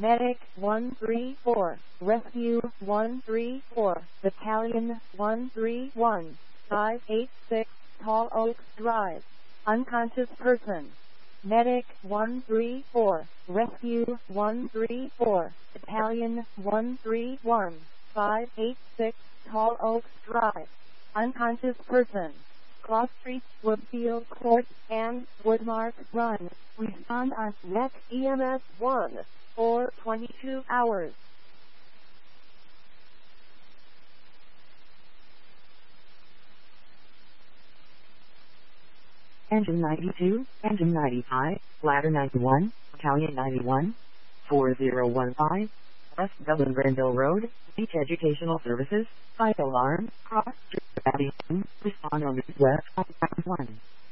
Medic 134, Rescue 134, Battalion 131, 586, Tall Oaks Drive. Unconscious person. Medic 134, Rescue 134, Battalion 131, 586, Tall Oaks Drive. Unconscious person. Cross Street, Woodfield Court, and Woodmark Run. Respond on NEC EMS 1 for 22 hours. Engine 92, Engine 95, Ladder 91, Battalion 91, 4015, West Dublin Grenville Road, Beach Educational Services, Fire Alarm, Cross Street, Abington, respond on West 1.